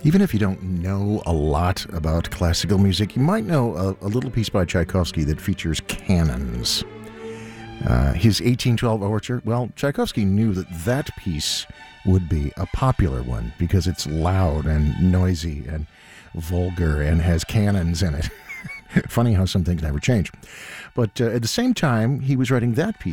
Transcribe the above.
Even if you don't know a lot about classical music, you might know a little piece by Tchaikovsky that features cannons. His 1812 overture, well, Tchaikovsky knew that that piece would be a popular one because it's loud and noisy and vulgar and has cannons in it. Funny how some things never change. But at the same time, he was writing that piece.